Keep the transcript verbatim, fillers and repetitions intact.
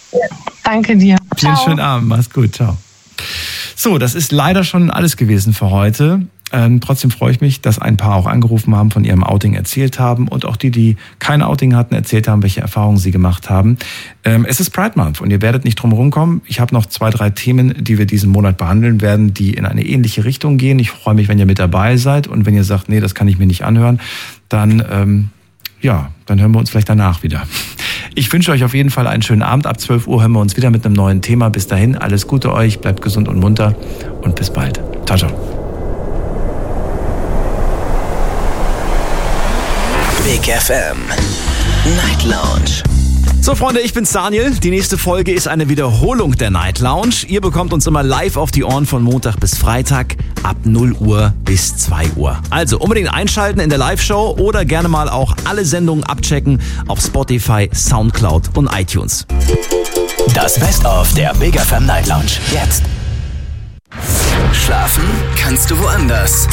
Ja, danke dir. Dir einen schönen Abend, mach's gut, ciao. So, das ist leider schon alles gewesen für heute. Ähm, trotzdem freue ich mich, dass ein paar auch angerufen haben, von ihrem Outing erzählt haben und auch die, die kein Outing hatten, erzählt haben, welche Erfahrungen sie gemacht haben. Ähm, es ist Pride Month und ihr werdet nicht drum herum kommen. Ich habe noch zwei, drei Themen, die wir diesen Monat behandeln werden, die in eine ähnliche Richtung gehen. Ich freue mich, wenn ihr mit dabei seid und wenn ihr sagt, nee, das kann ich mir nicht anhören, dann ähm, ja, dann hören wir uns vielleicht danach wieder. Ich wünsche euch auf jeden Fall einen schönen Abend. Ab zwölf Uhr hören wir uns wieder mit einem neuen Thema. Bis dahin, alles Gute euch, bleibt gesund und munter und bis bald. Ciao, ciao. Big F M Night Lounge. So Freunde, ich bin's Daniel. Die nächste Folge ist eine Wiederholung der Night Lounge. Ihr bekommt uns immer live auf die Ohren von Montag bis Freitag ab null Uhr bis zwei Uhr. Also unbedingt einschalten in der Live-Show oder gerne mal auch alle Sendungen abchecken auf Spotify, Soundcloud und iTunes. Das Best-of der Big F M Night Lounge. Jetzt. Schlafen kannst du woanders.